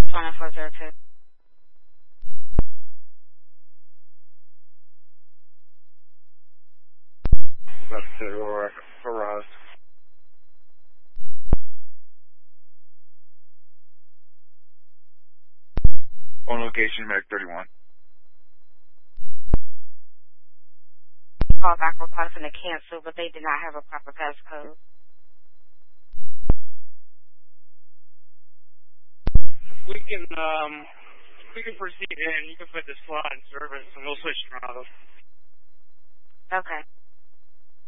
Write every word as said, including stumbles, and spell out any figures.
twenty-four zero two. Left to Aurora for Ross. On location, Medic thirty-one. Call back requesting to cancel, but they did not have a proper passcode. We can, um, we can proceed in. You can put the slot in service, and we'll switch around. Okay.